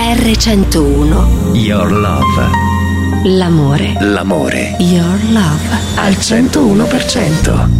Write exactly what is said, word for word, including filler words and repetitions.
erre centouno. Your Love. L'amore. L'amore. Your Love. Al centouno per cento.